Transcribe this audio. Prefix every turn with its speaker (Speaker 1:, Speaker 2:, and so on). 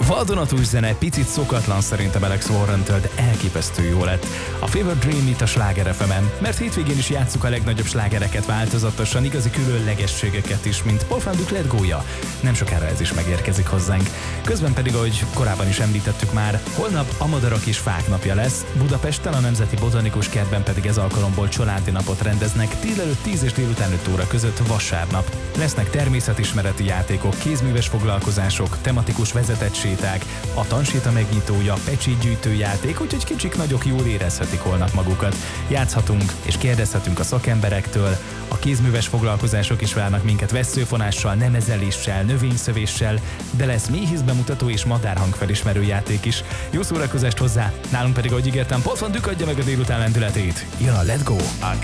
Speaker 1: Vadonatús zene, picit szokatlan szerintem Alex Warrentől, de elképesztő jó lett. A Fever Dream itt a Sláger FM-en, mert hétvégén is játsszuk a legnagyobb slágereket változatosan, igazi különlegességeket is, mint Paul van Dyk Let Go-ja. Nem sokára ez is megérkezik hozzánk. Közben pedig, ahogy korábban is említettük már, holnap a Madarak és Fák napja lesz, Budapesten a Nemzeti Botanikus Kertben pedig ez alkalomból családi napot rendeznek délelőtt 10 és délután 5 óra között vasárnap. Lesznek természetismereti játékok, kézműves foglalkozások, tematikus vezetett séták, a tanséta megnyitója, pecsétgyűjtő játék, úgyhogy kicsik nagyok jól érezhetik holnap magukat. Játszhatunk és kérdezhetünk a szakemberektől, a kézműves foglalkozások is várnak minket vesszőfonással, nemezeléssel, növényszövéssel, de lesz méhész bemutató és madárhangfelismerő játék is. Jó szórakozást hozzá, nálunk pedig, ahogy ígértem, Paul van Dyk adja meg a délután lendületét. Jön a Let Go, a